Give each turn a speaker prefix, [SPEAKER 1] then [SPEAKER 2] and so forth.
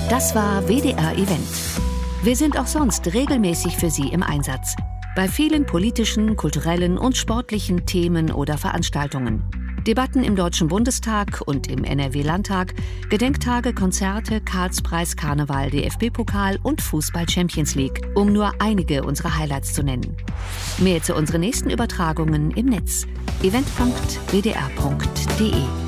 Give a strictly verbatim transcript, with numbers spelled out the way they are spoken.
[SPEAKER 1] Das war W D R Event. Wir sind auch sonst regelmäßig für Sie im Einsatz. Bei vielen politischen, kulturellen und sportlichen Themen oder Veranstaltungen. Debatten im Deutschen Bundestag und im N R W-Landtag, Gedenktage, Konzerte, Karlspreis, Karneval, D F B-Pokal und Fußball-Champions League, um nur einige unserer Highlights zu nennen. Mehr zu unseren nächsten Übertragungen im Netz: event punkt w d r punkt d e.